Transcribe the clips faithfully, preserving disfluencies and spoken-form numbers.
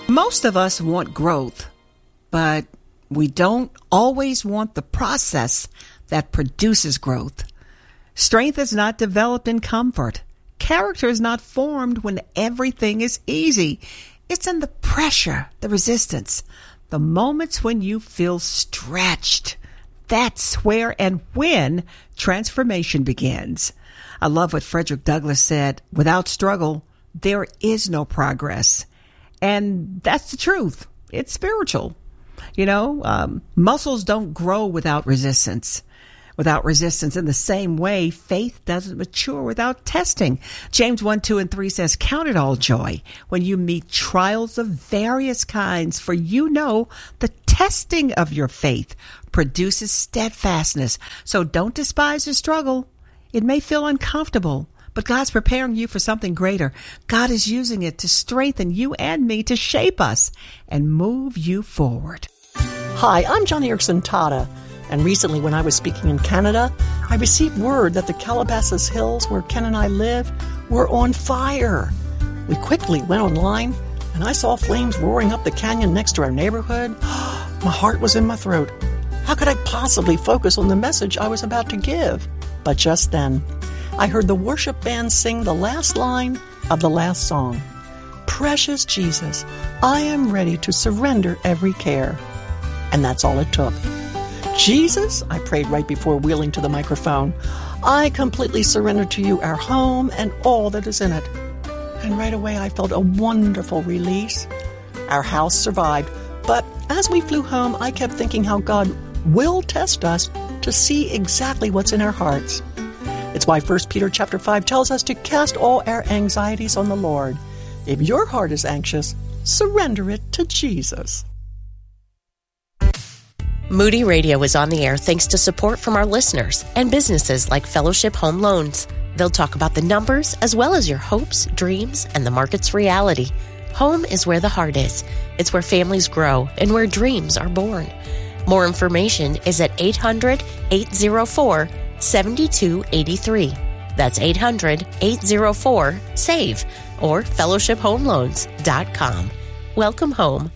Most of us want growth, but we don't always want the process that produces growth. Strength is not developed in comfort. Character is not formed when everything is easy. It's in the pressure, the resistance, the moments when you feel stretched. That's where and when transformation begins. I love what Frederick Douglass said, without struggle, there is no progress. And that's the truth. It's spiritual. You know, um, muscles don't grow without resistance. Without resistance. In the same way, faith doesn't mature without testing. James one, two, and three says, count it all joy when you meet trials of various kinds, for you know the testing of your faith produces steadfastness. So don't despise the struggle. It may feel uncomfortable, but God's preparing you for something greater. God is using it to strengthen you and me, to shape us and move you forward. Hi, I'm John Erickson Tata, and recently when I was speaking in Canada, I received word that the Calabasas Hills, where Ken and I live, were on fire. We quickly went online, and I saw flames roaring up the canyon next to our neighborhood. My heart was in my throat. How could I possibly focus on the message I was about to give? But just then, I heard the worship band sing the last line of the last song. Precious Jesus, I am ready to surrender every care. And that's all it took. Jesus, I prayed right before wheeling to the microphone, I completely surrender to you our home and all that is in it. And right away I felt a wonderful release. Our house survived, but as we flew home, I kept thinking how God will test us to see exactly what's in our hearts. It's why First Peter chapter five tells us to cast all our anxieties on the Lord. If your heart is anxious, surrender it to Jesus. Moody Radio is on the air thanks to support from our listeners and businesses like Fellowship Home Loans. They'll talk about the numbers as well as your hopes, dreams, and the market's reality. Home is where the heart is. It's where families grow and where dreams are born. More information is at eight hundred, eight oh four, seven two eight three. That's eight hundred, eight oh four, S A V E or fellowship home loans dot com. Welcome home.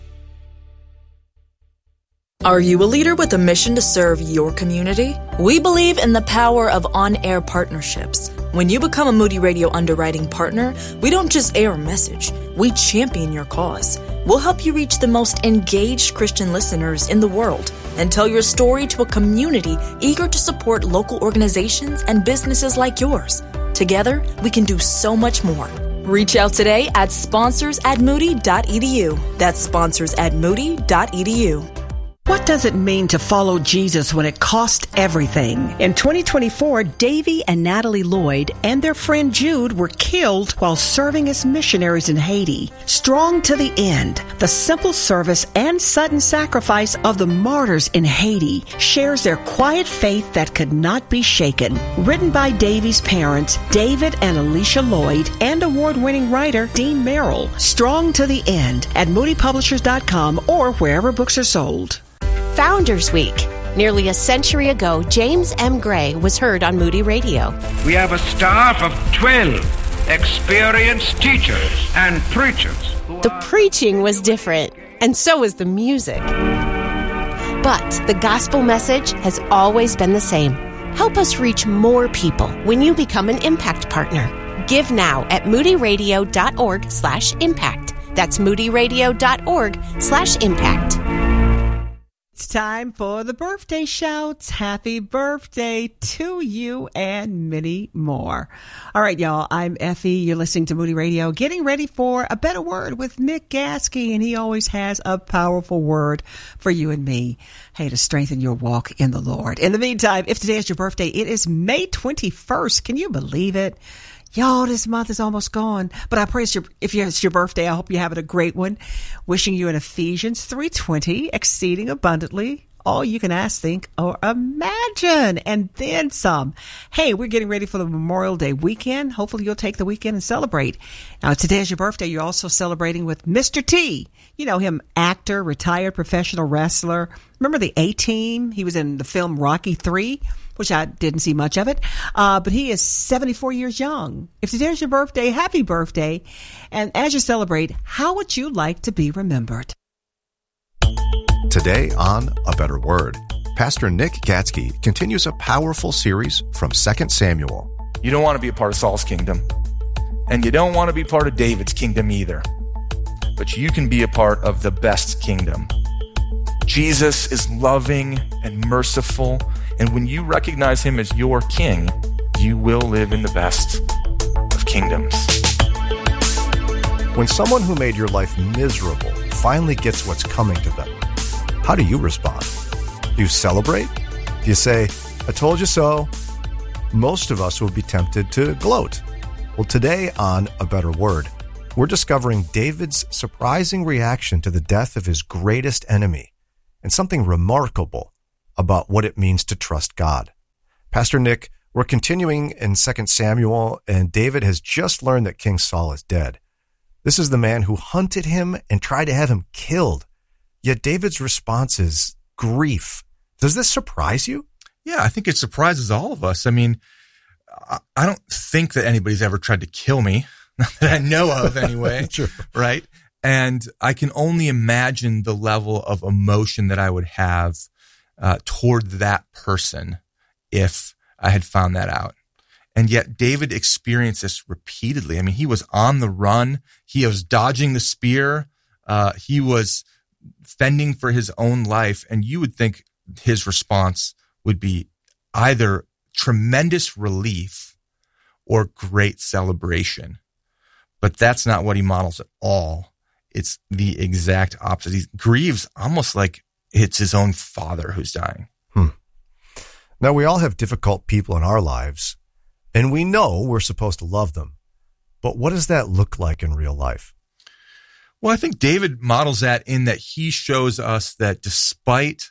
Are you a leader with a mission to serve your community? We believe in the power of on-air partnerships. When you become a Moody Radio underwriting partner, we don't just air a message, we champion your cause. We'll help you reach the most engaged Christian listeners in the world and tell your story to a community eager to support local organizations and businesses like yours. Together, we can do so much more. Reach out today at sponsors at moody dot e d u. That's sponsors at moody dot e d u. What does it mean to follow Jesus when it costs everything? In twenty twenty-four, Davy and Natalie Lloyd and their friend Jude were killed while serving as missionaries in Haiti. Strong to the end, the simple service and sudden sacrifice of the martyrs in Haiti shares their quiet faith that could not be shaken. Written by Davy's parents, David and Alicia Lloyd, and award-winning writer Dean Merrill. Strong to the end at moody publishers dot com or wherever books are sold. Founders Week. Nearly a century ago, James M. Gray was heard on Moody Radio. We have a staff of twelve experienced teachers and preachers. The preaching was different, and so was the music. But the gospel message has always been the same. Help us reach more people when you become an Impact Partner. Give now at moody radio dot org slash impact. That's moody radio dot org slash impact. It's time for the birthday shouts. Happy birthday to you and many more. All right, y'all. I'm Effie. You're listening to Moody Radio, getting ready for a better word with Nick Gaskey, and he always has a powerful word for you and me. Hey, to strengthen your walk in the Lord. In the meantime, if today is your birthday, it is May twenty-first. Can you believe it? Y'all, this month is almost gone, but I pray it's your, if it's your birthday, I hope you're having a great one. Wishing you in Ephesians three twenty, exceeding abundantly, all you can ask, think, or imagine, and then some. Hey, we're getting ready for the Memorial Day weekend. Hopefully you'll take the weekend and celebrate. Now, today is your birthday. You're also celebrating with Mister T. You know him, actor, retired professional wrestler. Remember the A-Team? He was in the film Rocky three. which I didn't see much of it, uh, but he is seventy-four years young. If today's your birthday, happy birthday. And as you celebrate, how would you like to be remembered? Today on A Better Word, Pastor Nick Gatsky continues a powerful series from Second Samuel. You don't want to be a part of Saul's kingdom, and you don't want to be part of David's kingdom either. But you can be a part of the best kingdom. Jesus is loving and merciful, and when you recognize him as your king, you will live in the best of kingdoms. When someone who made your life miserable finally gets what's coming to them, how do you respond? Do you celebrate? Do you say, I told you so? Most of us would be tempted to gloat. Well, today on A Better Word, we're discovering David's surprising reaction to the death of his greatest enemy and something remarkable about what it means to trust God. Pastor Nick, we're continuing in Second Samuel, and David has just learned that King Saul is dead. This is the man who hunted him and tried to have him killed. Yet David's response is grief. Does this surprise you? Yeah, I think it surprises all of us. I mean, I don't think that anybody's ever tried to kill me, not that I know of anyway, Sure. Right? And I can only imagine the level of emotion that I would have uh, toward that person if I had found that out. And yet David experienced this repeatedly. I mean, he was on the run. He was dodging the spear. Uh, he was fending for his own life, and you would think his response would be either tremendous relief or great celebration. But that's not what he models at all. It's the exact opposite. He grieves almost like it's his own father who's dying. Hmm. Now, we all have difficult people in our lives, and we know we're supposed to love them. But what does that look like in real life? Well, I think David models that in that he shows us that despite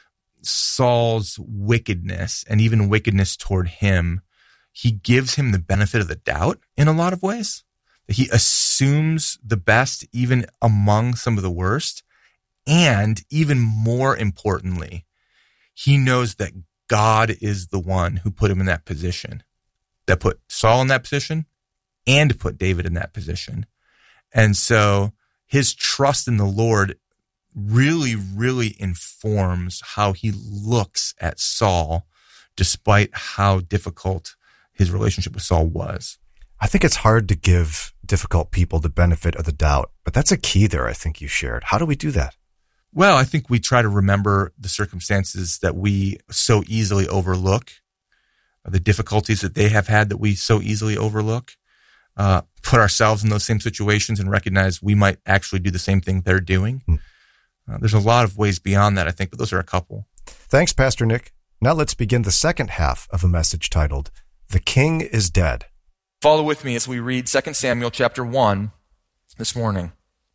Saul's wickedness and even wickedness toward him, he gives him the benefit of the doubt in a lot of ways. He assumes the best even among some of the worst. And even more importantly, he knows that God is the one who put him in that position, that put Saul in that position and put David in that position. And so his trust in the Lord really, really informs how he looks at Saul, despite how difficult his relationship with Saul was. I think it's hard to give difficult people the benefit of the doubt, but that's a key there, I think you shared. How do we do that? Well, I think we try to remember the circumstances that we so easily overlook, the difficulties that they have had that we so easily overlook. Uh, put ourselves in those same situations and recognize we might actually do the same thing they're doing. Hmm. Uh, there's a lot of ways beyond that, I think, but those are a couple. Thanks, Pastor Nick. Now let's begin the second half of a message titled, The King is Dead. Follow with me as we read Second Samuel chapter one this morning.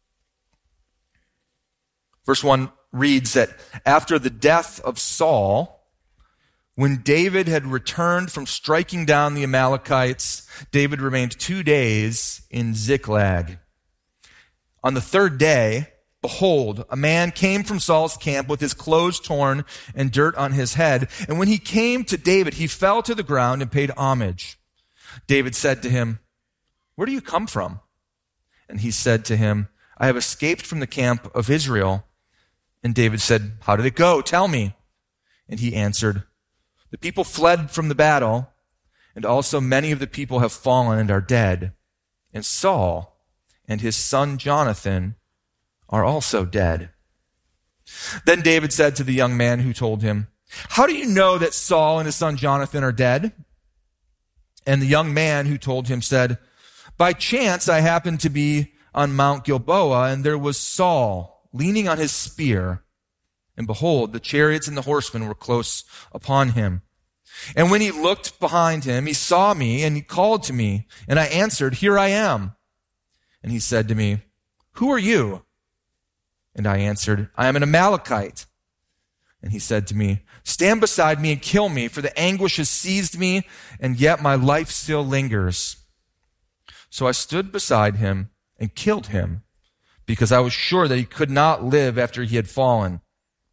Verse one reads that after the death of Saul, when David had returned from striking down the Amalekites, David remained two days in Ziklag. On the third day, behold, a man came from Saul's camp with his clothes torn and dirt on his head. And when he came to David, he fell to the ground and paid homage. David said to him, "Where do you come from?" And he said to him, "I have escaped from the camp of Israel." And David said, "How did it go? Tell me." And he answered, "The people fled from the battle, and also many of the people have fallen and are dead. And Saul and his son Jonathan are also dead." Then David said to the young man who told him, "How do you know that Saul and his son Jonathan are dead?" And the young man who told him said, "By chance I happened to be on Mount Gilboa, and there was Saul leaning on his spear. And behold, the chariots and the horsemen were close upon him. And when he looked behind him, he saw me, and he called to me, and I answered, 'Here I am.' And he said to me, 'Who are you?' And I answered, 'I am an Amalekite.' And he said to me, 'Stand beside me and kill me, for the anguish has seized me, and yet my life still lingers.' So I stood beside him and killed him, because I was sure that he could not live after he had fallen.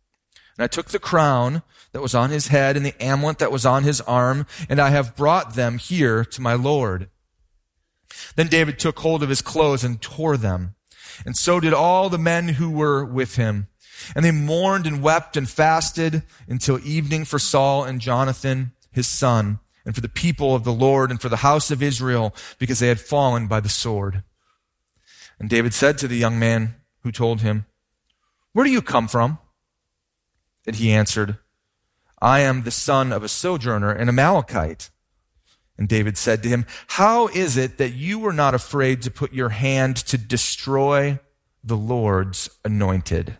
And I took the crown that was on his head and the amulet that was on his arm, and I have brought them here to my Lord." Then David took hold of his clothes and tore them, and so did all the men who were with him. And they mourned and wept and fasted until evening for Saul and Jonathan, his son, and for the people of the Lord and for the house of Israel, because they had fallen by the sword. And David said to the young man who told him, "Where do you come from?" And he answered, "I am the son of a sojourner, an Amalekite." And David said to him, "How is it that you were not afraid to put your hand to destroy the Lord's anointed?"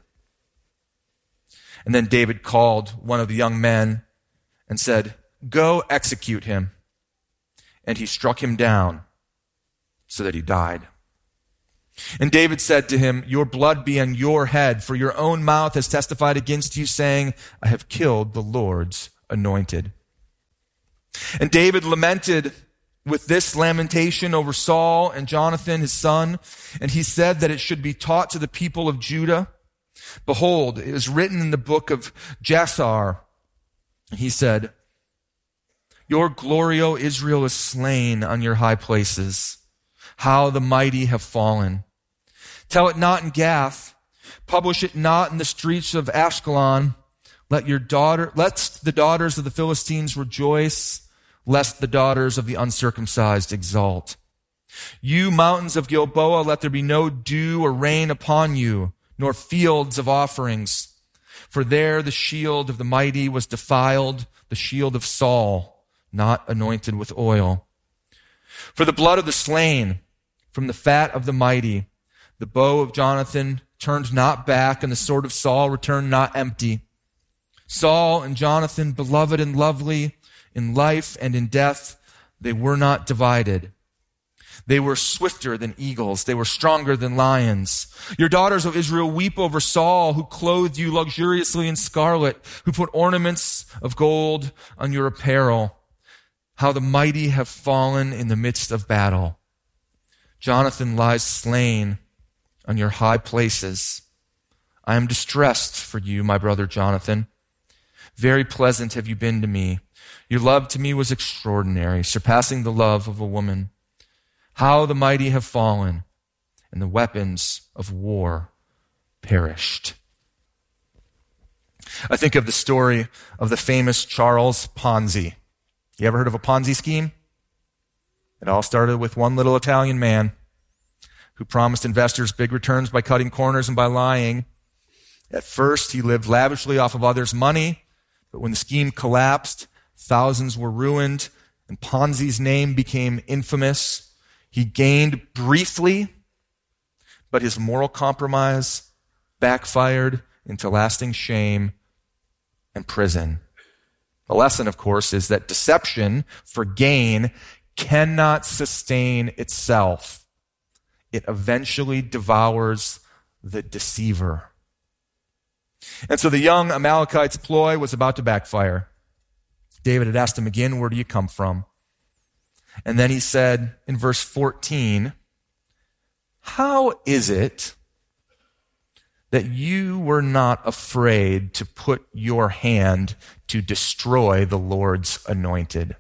And then David called one of the young men and said, "Go execute him." And he struck him down so that he died. And David said to him, "Your blood be on your head, for your own mouth has testified against you, saying, I have killed the Lord's anointed." And David lamented with this lamentation over Saul and Jonathan, his son, and he said that it should be taught to the people of Judah. "Behold, it is written in the book of Jasar," he said, "Your glory, O Israel, is slain on your high places. How the mighty have fallen. Tell it not in Gath. Publish it not in the streets of Ashkelon. Let your daughter, lest the daughters of the Philistines rejoice, lest the daughters of the uncircumcised exult. You mountains of Gilboa, let there be no dew or rain upon you, nor fields of offerings. For there the shield of the mighty was defiled, the shield of Saul, not anointed with oil. For the blood of the slain, from the fat of the mighty, the bow of Jonathan turned not back, and the sword of Saul returned not empty. Saul and Jonathan, beloved and lovely, in life and in death, they were not divided. They were swifter than eagles. They were stronger than lions. Your daughters, O Israel, weep over Saul, who clothed you luxuriously in scarlet, who put ornaments of gold on your apparel. How the mighty have fallen in the midst of battle. Jonathan lies slain on your high places. I am distressed for you, my brother Jonathan. Very pleasant have you been to me. Your love to me was extraordinary, surpassing the love of a woman. How the mighty have fallen, and the weapons of war perished. I think of the story of the famous Charles Ponzi. You ever heard of a Ponzi scheme? It all started with one little Italian man who promised investors big returns by cutting corners and by lying. At first, he lived lavishly off of others' money, but when the scheme collapsed, thousands were ruined, and Ponzi's name became infamous. He gained briefly, but his moral compromise backfired into lasting shame and prison. The lesson, of course, is that deception for gain cannot sustain itself. It eventually devours the deceiver. And so the young Amalekite's ploy was about to backfire. David had asked him again, "Where do you come from?" And then he said in verse fourteen, "How is it that you were not afraid to put your hand to destroy the Lord's anointed?"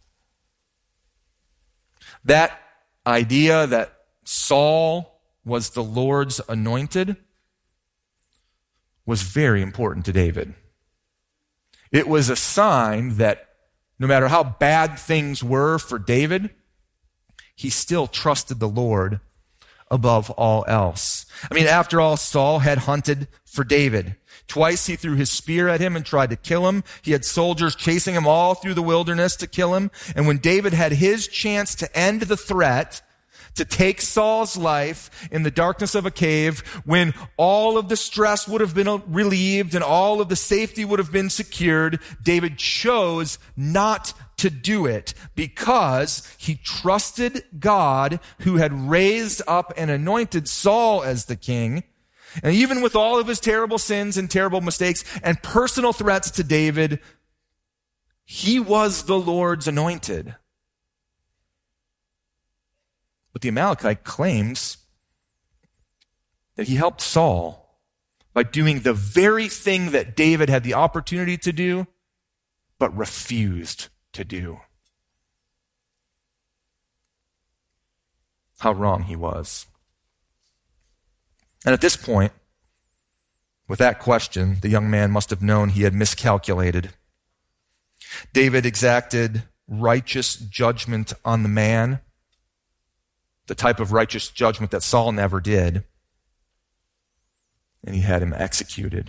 That idea that Saul was the Lord's anointed was very important to David. It was a sign that no matter how bad things were for David, he still trusted the Lord above all else. I mean, after all, Saul had hunted for David. Twice he threw his spear at him and tried to kill him. He had soldiers chasing him all through the wilderness to kill him. And when David had his chance to end the threat, to take Saul's life in the darkness of a cave, when all of the stress would have been relieved and all of the safety would have been secured, David chose not to do it because he trusted God, who had raised up and anointed Saul as the king. And even with all of his terrible sins and terrible mistakes and personal threats to David, he was the Lord's anointed. But the Amalekite claims that he helped Saul by doing the very thing that David had the opportunity to do, but refused to do. How wrong he was. And at this point, with that question, the young man must have known he had miscalculated. David exacted righteous judgment on the man, the type of righteous judgment that Saul never did, and he had him executed.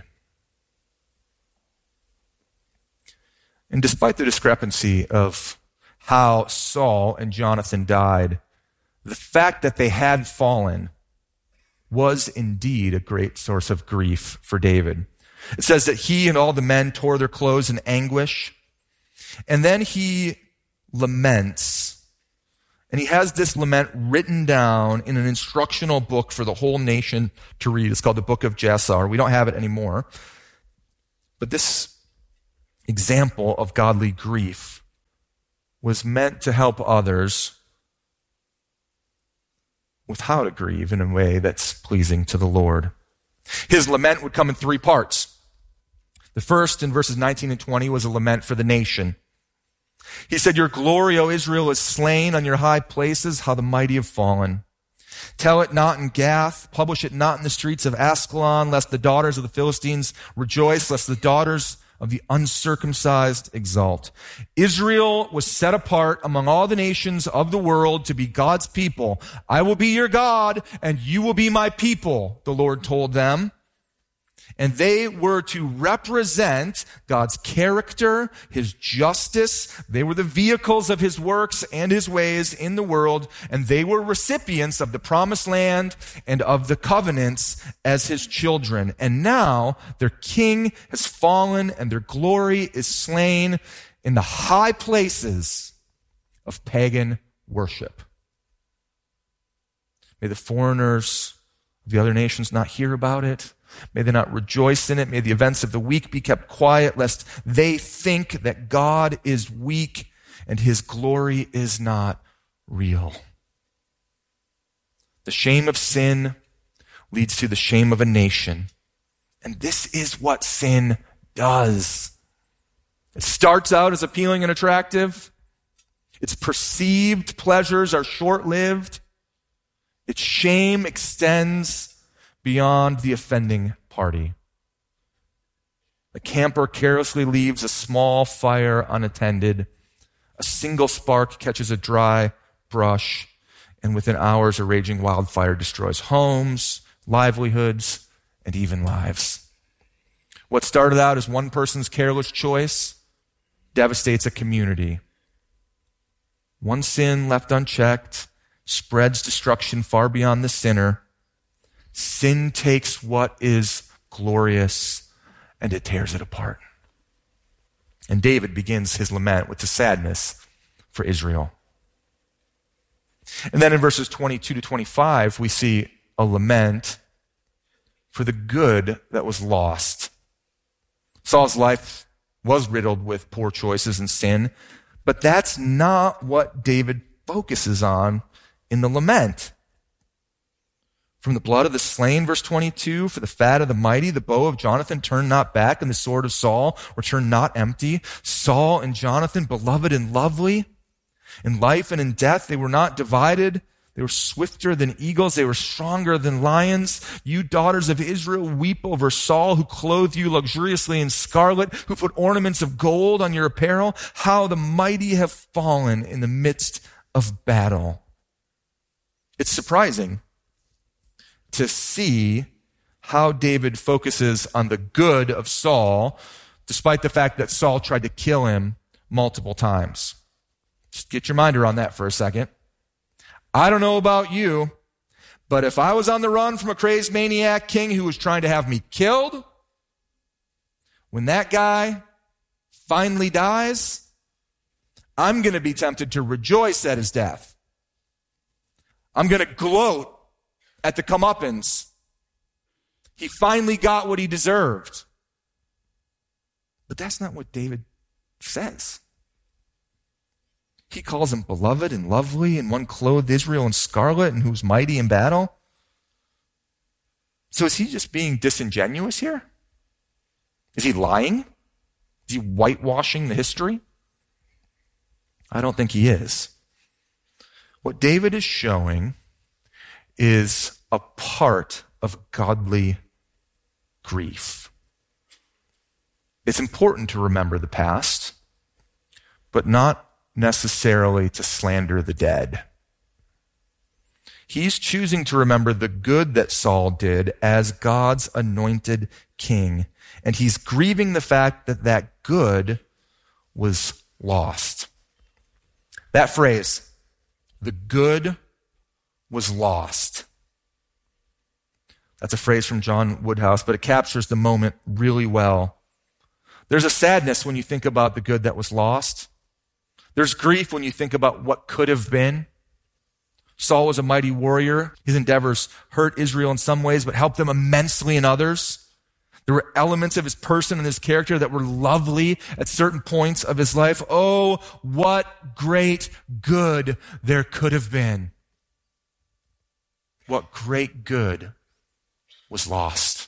And despite the discrepancy of how Saul and Jonathan died, the fact that they had fallen was indeed a great source of grief for David. It says that he and all the men tore their clothes in anguish, and then he laments. And he has this lament written down in an instructional book for the whole nation to read. It's called the Book of Jasar. We don't have it anymore. But this example of godly grief was meant to help others with how to grieve in a way that's pleasing to the Lord. His lament would come in three parts. The first, in verses nineteen and twenty, was a lament for the nation. He said, "Your glory, O Israel, is slain on your high places, how the mighty have fallen. Tell it not in Gath, publish it not in the streets of Ascalon, lest the daughters of the Philistines rejoice, lest the daughters of the uncircumcised exult." Israel was set apart among all the nations of the world to be God's people. "I will be your God, and you will be my people," the Lord told them. And they were to represent God's character, his justice. They were the vehicles of his works and his ways in the world, and they were recipients of the promised land and of the covenants as his children. And now their king has fallen, and their glory is slain in the high places of pagan worship. May the foreigners of the other nations not hear about it. May they not rejoice in it. May the events of the week be kept quiet, lest they think that God is weak and his glory is not real. The shame of sin leads to the shame of a nation. And this is what sin does. It starts out as appealing and attractive. Its perceived pleasures are short-lived. Its shame extends beyond the offending party. A camper carelessly leaves a small fire unattended. A single spark catches a dry brush, and within hours a raging wildfire destroys homes, livelihoods, and even lives. What started out as one person's careless choice devastates a community. One sin left unchecked spreads destruction far beyond the sinner. Sin takes what is glorious and it tears it apart. And David begins his lament with the sadness for Israel. And then in verses twenty-two to twenty-five, we see a lament for the good that was lost. Saul's life was riddled with poor choices and sin, but that's not what David focuses on in the lament. From the blood of the slain, verse twenty-two, for the fat of the mighty, the bow of Jonathan turned not back, and the sword of Saul returned not empty. Saul and Jonathan, beloved and lovely. In life and in death, they were not divided. They were swifter than eagles. They were stronger than lions. You daughters of Israel, weep over Saul, who clothed you luxuriously in scarlet, who put ornaments of gold on your apparel. How the mighty have fallen in the midst of battle. It's surprising to see how David focuses on the good of Saul, despite the fact that Saul tried to kill him multiple times. Just get your mind around that for a second. I don't know about you, but if I was on the run from a crazed maniac king who was trying to have me killed, when that guy finally dies, I'm going to be tempted to rejoice at his death. I'm going to gloat at the comeuppance. He finally got what he deserved. But that's not what David says. He calls him beloved and lovely, and one clothed Israel in scarlet and who's mighty in battle. So is he just being disingenuous here? Is he lying? Is he whitewashing the history? I don't think he is. What David is showing is a part of godly grief. It's important to remember the past, but not necessarily to slander the dead. He's choosing to remember the good that Saul did as God's anointed king, and he's grieving the fact that that good was lost. That phrase, the good was lost. That's a phrase from John Woodhouse, but it captures the moment really well. There's a sadness when you think about the good that was lost. There's grief when you think about what could have been. Saul was a mighty warrior. His endeavors hurt Israel in some ways, but helped them immensely in others. There were elements of his person and his character that were lovely at certain points of his life. Oh, what great good there could have been. What great good was lost.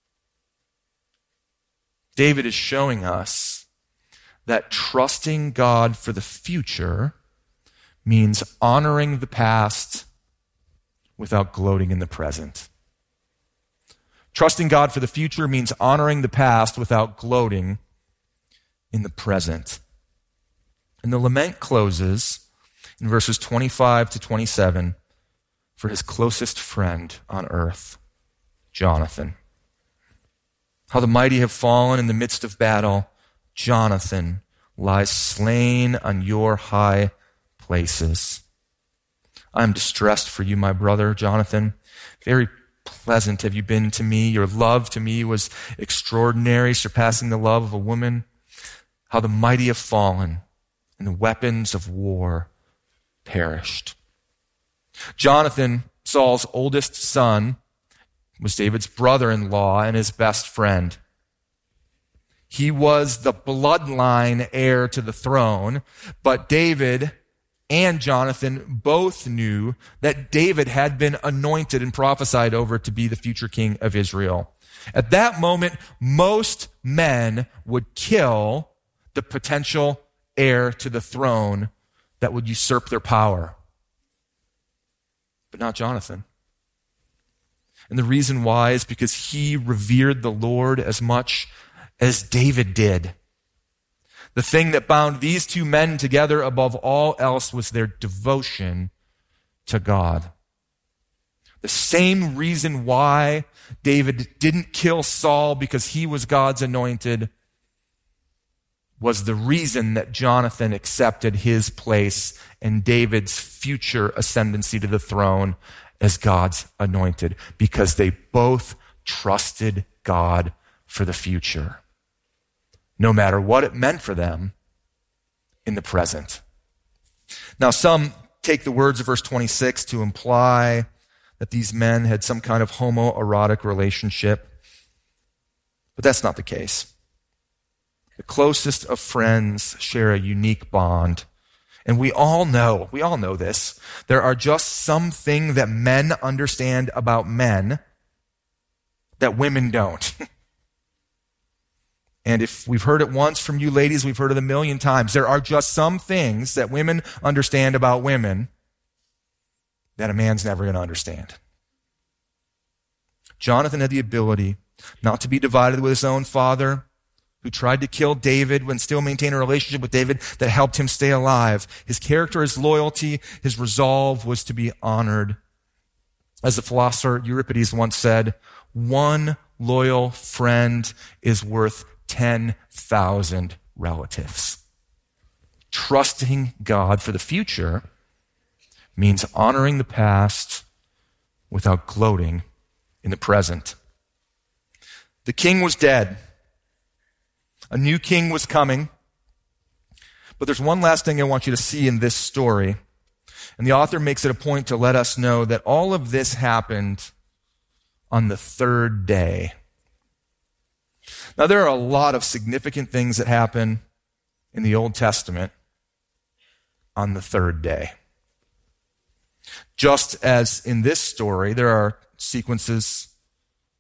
David is showing us that trusting God for the future means honoring the past without gloating in the present. Trusting God for the future means honoring the past without gloating in the present. And the lament closes in verses twenty-five to twenty-seven for his closest friend on earth, Jonathan. How the mighty have fallen in the midst of battle. Jonathan lies slain on your high places. I am distressed for you, my brother, Jonathan. Very pleasant have you been to me. Your love to me was extraordinary, surpassing the love of a woman. How the mighty have fallen, and the weapons of war perished. Jonathan, Saul's oldest son, was David's brother-in-law and his best friend. He was the bloodline heir to the throne, but David and Jonathan both knew that David had been anointed and prophesied over to be the future king of Israel. At that moment, most men would kill the potential heir to the throne that would usurp their power. But not Jonathan. And the reason why is because he revered the Lord as much as David did. The thing that bound these two men together above all else was their devotion to God. The same reason why David didn't kill Saul because he was God's anointed was the reason that Jonathan accepted his place and David's future ascendancy to the throne as God's anointed, because they both trusted God for the future, no matter what it meant for them in the present. Now, some take the words of verse twenty-six to imply that these men had some kind of homoerotic relationship, but that's not the case. The closest of friends share a unique bond. And we all know, we all know this. There are just some things that men understand about men that women don't. And if we've heard it once from you ladies, we've heard it a million times. There are just some things that women understand about women that a man's never going to understand. Jonathan had the ability not to be divided with his own father, who tried to kill David when still maintain a relationship with David that helped him stay alive. His character, his loyalty, his resolve was to be honored. As the philosopher Euripides once said, one loyal friend is worth ten thousand relatives. Trusting God for the future means honoring the past without gloating in the present. The king was dead. A new king was coming. But there's one last thing I want you to see in this story. And the author makes it a point to let us know that all of this happened on the third day. Now, there are a lot of significant things that happen in the Old Testament on the third day. Just as in this story, there are sequences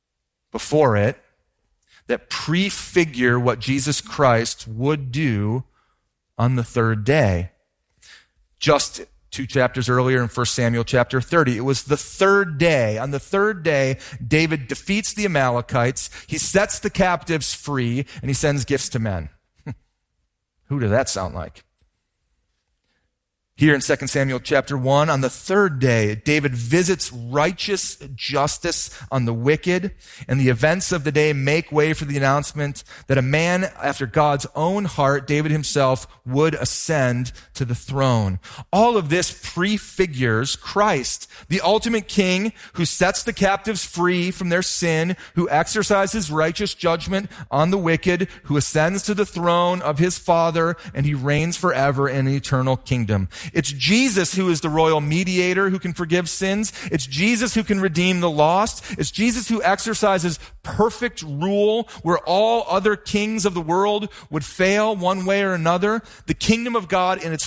before it that prefigure what Jesus Christ would do on the third day. Just two chapters earlier in First Samuel chapter thirty, it was the third day. On the third day, David defeats the Amalekites, he sets the captives free, and he sends gifts to men. Who did that sound like? Here in Second Samuel chapter one, on the third day, David visits righteous justice on the wicked, and the events of the day make way for the announcement that a man after God's own heart, David himself, would ascend to the throne. All of this prefigures Christ, the ultimate king who sets the captives free from their sin, who exercises righteous judgment on the wicked, who ascends to the throne of his Father, and he reigns forever in an eternal kingdom. It's Jesus who is the royal mediator who can forgive sins. It's Jesus who can redeem the lost. It's Jesus who exercises perfect rule where all other kings of the world would fail one way or another. The kingdom of God in its